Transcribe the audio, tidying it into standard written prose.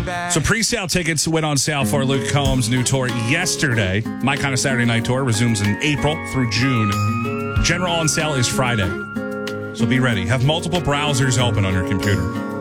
So pre-sale tickets went on sale for Luke Combs' new tour yesterday. My Kind of Saturday Night Tour resumes in April through June. General on sale is Friday. So be ready. Have multiple browsers open on your computer.